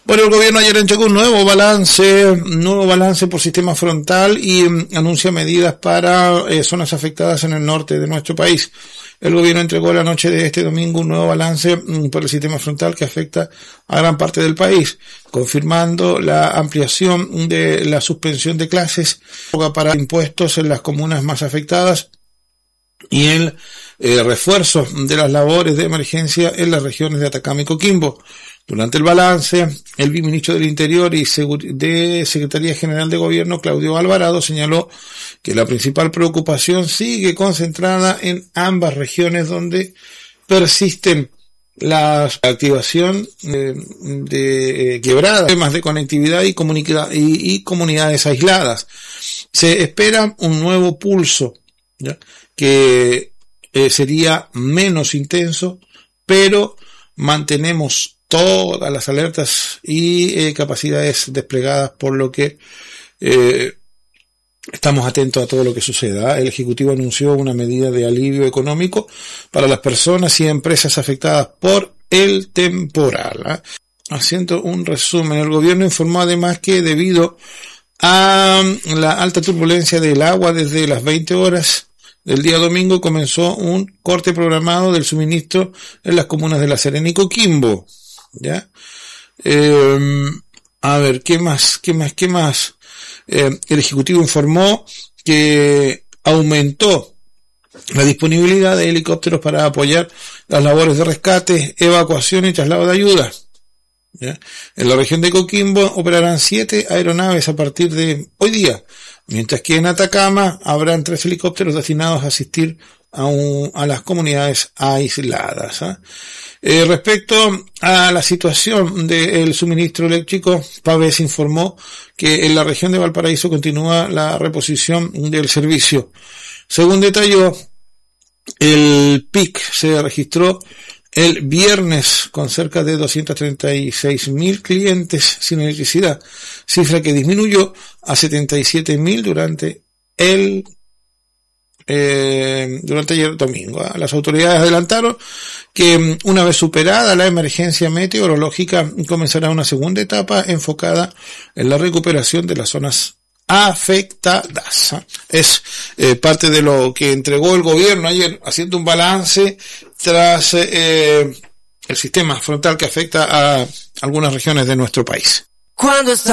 Bueno, el gobierno ayer entregó un nuevo balance por sistema frontal y anuncia medidas para zonas afectadas en el norte de nuestro país. El gobierno entregó la noche de este domingo un nuevo balance por el sistema frontal que afecta a gran parte del país, confirmando la ampliación de la suspensión de clases para impuestos en las comunas más afectadas y el refuerzo de las labores de emergencia en las regiones de Atacama y Coquimbo. Durante el balance, el viceministro del Interior y de Secretaría General de Gobierno, Claudio Alvarado, señaló que la principal preocupación sigue concentrada en ambas regiones donde persisten la activación de quebradas, temas de conectividad y comunidades aisladas. Se espera un nuevo pulso, ¿ya?, que sería menos intenso, pero mantenemos todas las alertas y capacidades desplegadas, por lo que estamos atentos a todo lo que suceda. El Ejecutivo anunció una medida de alivio económico para las personas y empresas afectadas por el temporal. Haciendo un resumen, el gobierno informó además que debido a la alta turbulencia del agua desde las 20 horas del día domingo comenzó un corte programado del suministro en las comunas de La Serena y Coquimbo. ¿Ya? A ver, ¿qué más? El Ejecutivo informó que aumentó la disponibilidad de helicópteros para apoyar las labores de rescate, evacuación y traslado de ayuda. ¿Ya? En la región de Coquimbo operarán 7 aeronaves a partir de hoy día, mientras que en Atacama habrán 3 helicópteros destinados a asistir a las comunidades aisladas. Respecto a la situación del suministro eléctrico, PAVES informó que en la región de Valparaíso continúa la reposición del servicio. Según detalló, el pic se registró el viernes con cerca de 236.000 clientes sin electricidad, cifra que disminuyó a 77.000 durante ayer domingo. Las autoridades adelantaron que una vez superada la emergencia meteorológica comenzará una segunda etapa enfocada en la recuperación de las zonas afectadas. Es parte de lo que entregó el gobierno ayer, haciendo un balance tras el sistema frontal que afecta a algunas regiones de nuestro país.